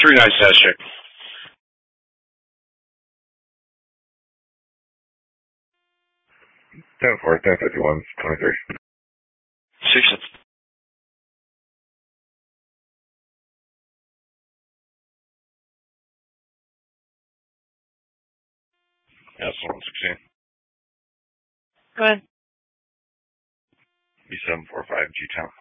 39 status check. 10-4, 10-51, 23. 6. That's 116. Go ahead. B745 G-Town.